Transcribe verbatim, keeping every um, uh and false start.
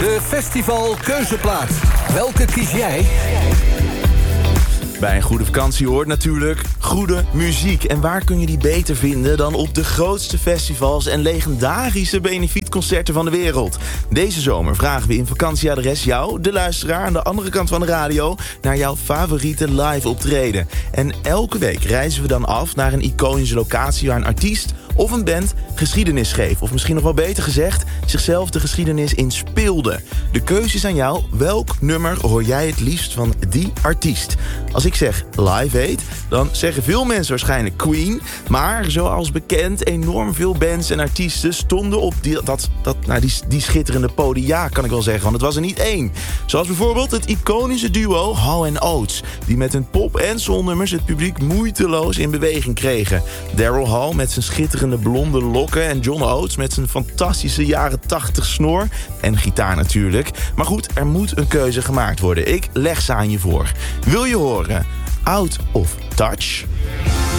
De Festival Keuzeplaat. Welke kies jij? Bij een goede vakantie hoort natuurlijk goede muziek. En waar kun je die beter vinden dan op de grootste festivals en legendarische benefietconcerten van de wereld? Deze zomer vragen we in Vakantieadres jou, de luisteraar aan de andere kant van de radio, naar jouw favoriete live optreden. En elke week reizen we dan af naar een iconische locatie waar een artiest of een band geschiedenis schreef. Of misschien nog wel beter gezegd, zichzelf de geschiedenis in speelde. De keuze is aan jou. Welk nummer hoor jij het liefst van die artiest? Als ik zeg Live Aid, dan zeggen veel mensen waarschijnlijk Queen. Maar zoals bekend, enorm veel bands en artiesten stonden op die, dat, dat, nou, die, die schitterende podia, kan ik wel zeggen. Want het was er niet één. Zoals bijvoorbeeld het iconische duo Hall and Oates, die met hun pop- en soulnummers het publiek moeiteloos in beweging kregen. Daryl Hall met zijn schitterende blonde lokken en John Oates met zijn fantastische jaren tachtig snor en gitaar natuurlijk. Maar goed, er moet een keuze gemaakt worden. Ik leg ze aan je voor. Wil je horen Out of Touch?